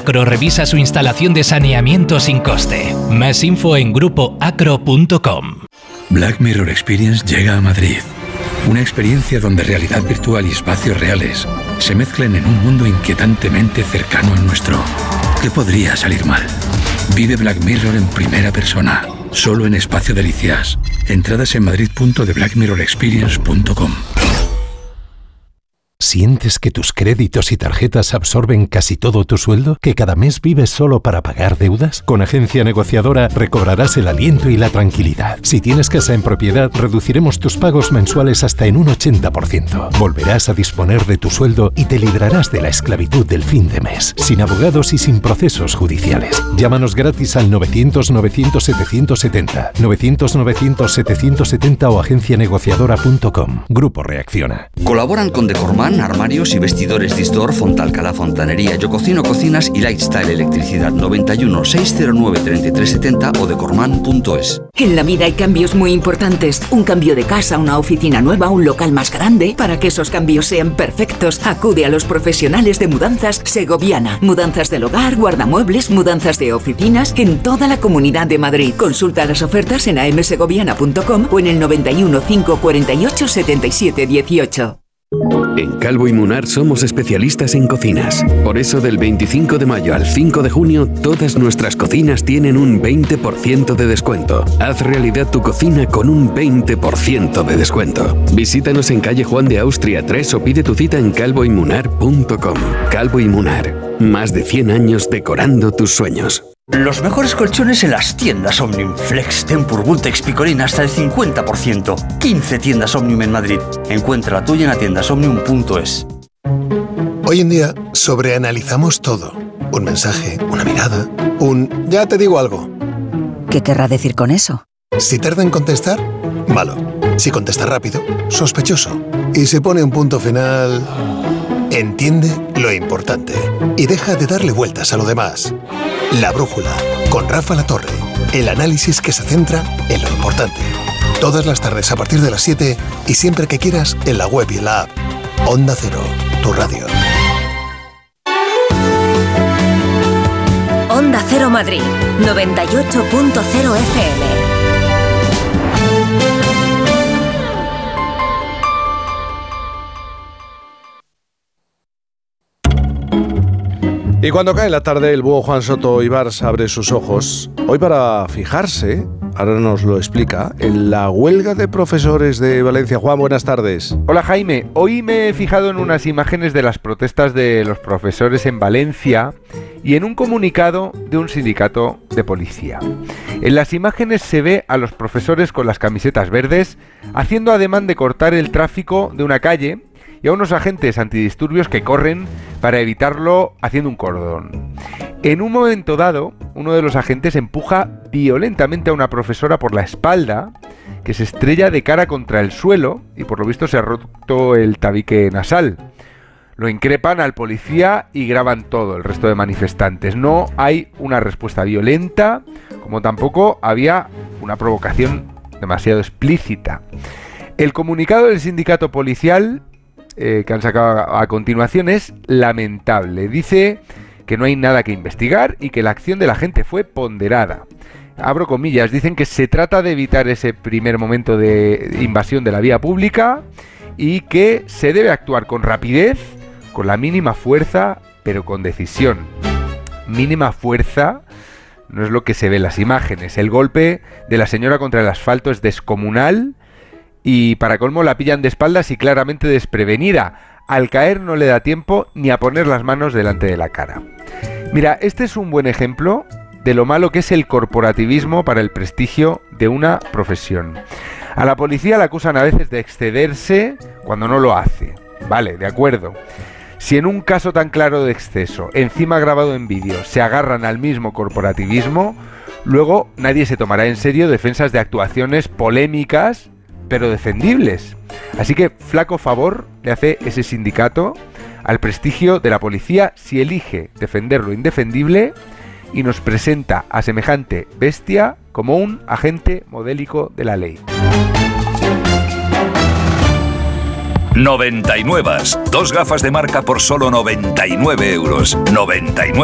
Acro revisa su instalación de saneamiento sin coste. Más info en grupoacro.com. Black Mirror Experience llega a Madrid. Una experiencia donde realidad virtual y espacios reales se mezclan en un mundo inquietantemente cercano al nuestro. ¿Qué podría salir mal? Vive Black Mirror en primera persona, solo en Espacio Delicias. Entradas en madrid.theblackmirrorexperience.com. ¿Sientes que tus créditos y tarjetas absorben casi todo tu sueldo? ¿Que cada mes vives solo para pagar deudas? Con Agencia Negociadora recobrarás el aliento y la tranquilidad. Si tienes casa en propiedad, reduciremos tus pagos mensuales hasta en un 80%. Volverás a disponer de tu sueldo y te librarás de la esclavitud del fin de mes, sin abogados y sin procesos judiciales. Llámanos gratis al 900-900-770, 900-900-770 o agencianegociadora.com. Grupo Reacciona. Colaboran con Decorman, armarios y vestidores Distor, Fontalcala Fontanería, Yo Cocino Cocinas y Lifestyle Electricidad. 91 609 3370 o decorman.es. En la vida hay cambios muy importantes. Un cambio de casa, una oficina nueva, un local más grande. Para que esos cambios sean perfectos, acude a los profesionales de Mudanzas Segoviana. Mudanzas del hogar, guardamuebles, mudanzas de oficinas en toda la Comunidad de Madrid. Consulta las ofertas en amsegoviana.com o en el 91 548 77 18. En Calvo y Munar somos especialistas en cocinas. Por eso del 25 de mayo al 5 de junio todas nuestras cocinas tienen un 20% de descuento. Haz realidad tu cocina con un 20% de descuento. Visítanos en calle Juan de Austria 3 o pide tu cita en calvoymunar.com. Calvo y Munar, más de 100 años decorando tus sueños. Los mejores colchones en las tiendas Omnium. Flex, Tempur, Vultex, Picolín hasta el 50%. 15 tiendas Omnium en Madrid. Encuentra la tuya en atiendasomnium.es. Hoy en día sobreanalizamos todo. Un mensaje, una mirada, ya te digo algo. ¿Qué querrá decir con eso? Si tarda en contestar, malo. Si contesta rápido, sospechoso. Y si pone un punto final... Entiende lo importante y deja de darle vueltas a lo demás. La Brújula, con Rafa Latorre. El análisis que se centra en lo importante. Todas las tardes a partir de las 7 y siempre que quieras en la web y en la app. Onda Cero, tu radio. Onda Cero Madrid, 98.0 FM. Y cuando cae la tarde, el búho Juan Soto Ibars abre sus ojos, hoy para fijarse, ahora nos lo explica, en la huelga de profesores de Valencia. Juan, buenas tardes. Hola Jaime, hoy me he fijado en unas imágenes de las protestas de los profesores en Valencia y en un comunicado de un sindicato de policía. En las imágenes se ve a los profesores con las camisetas verdes haciendo ademán de cortar el tráfico de una calle y a unos agentes antidisturbios que corren para evitarlo haciendo un cordón. En un momento dado, uno de los agentes empuja violentamente a una profesora por la espalda, que se estrella de cara contra el suelo y por lo visto se ha roto el tabique nasal. Lo increpan al policía y graban todo el resto de manifestantes. No hay una respuesta violenta, como tampoco había una provocación demasiado explícita. El comunicado del sindicato policial que han sacado a continuación es lamentable. Dice que no hay nada que investigar y que la acción de la gente fue ponderada. Abro comillas, dicen que se trata de evitar ese primer momento de invasión de la vía pública y que se debe actuar con rapidez, con la mínima fuerza, pero con decisión. Mínima fuerza no es lo que se ve en las imágenes. El golpe de la señora contra el asfalto es descomunal y para colmo la pillan de espaldas y claramente desprevenida. Al caer no le da tiempo ni a poner las manos delante de la cara. Mira, este es un buen ejemplo de lo malo que es el corporativismo para el prestigio de una profesión. A la policía la acusan a veces de excederse cuando no lo hace. Vale, de acuerdo. Si en un caso tan claro de exceso, encima grabado en vídeo, se agarran al mismo corporativismo, luego nadie se tomará en serio defensas de actuaciones polémicas pero defendibles. Así que flaco favor le hace ese sindicato al prestigio de la policía si elige defender lo indefendible y nos presenta a semejante bestia como un agente modélico de la ley. 99. 2 gafas de marca por solo 99 euros. 99.